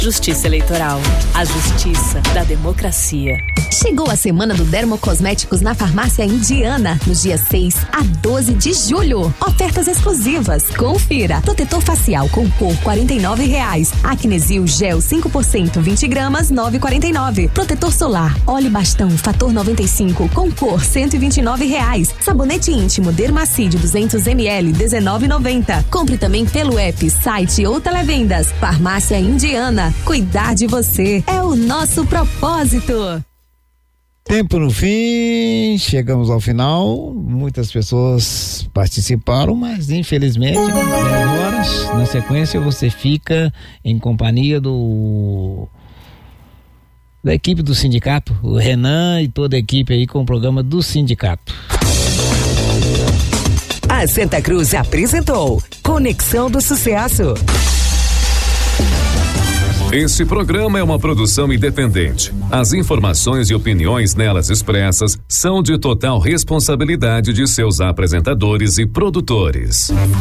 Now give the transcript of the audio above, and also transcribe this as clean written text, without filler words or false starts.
Justiça Eleitoral, a justiça da democracia. Chegou a semana do Dermocosméticos na Farmácia Indiana, nos dias 6 a 12 de julho. Ofertas exclusivas. Confira. Protetor facial com cor R$49. Acnesil Gel 5% 20 gramas 9,49. Protetor solar óleo bastão fator 95 com cor R$129. Sabonete íntimo Dermacide 200 ml 19,90. Compre também pelo app, site ou televendas. Farmácia Indiana. Cuidar de você é o nosso propósito. Tempo no fim, chegamos ao final. Muitas pessoas participaram, mas infelizmente 10 horas. Na sequência você fica em companhia da equipe do sindicato, o Renan e toda a equipe aí com o programa do sindicato. A Santa Cruz apresentou Conexão do Sucesso. Este programa é uma produção independente. As informações e opiniões nelas expressas são de total responsabilidade de seus apresentadores e produtores.